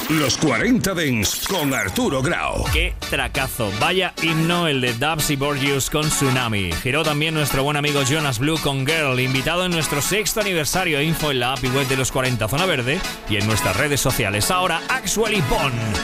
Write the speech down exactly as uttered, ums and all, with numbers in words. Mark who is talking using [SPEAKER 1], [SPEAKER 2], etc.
[SPEAKER 1] Los cuarenta Dance con Arturo Grau.
[SPEAKER 2] ¡Qué tracazo! Vaya himno el de Dubs y Borgius con Tsunami. Giró también nuestro buen amigo Jonas Blue con Girl, invitado en nuestro sexto aniversario. Info en la app y web de los cuarenta Zona Verde y en nuestras redes sociales. Ahora, Axwell y Pon.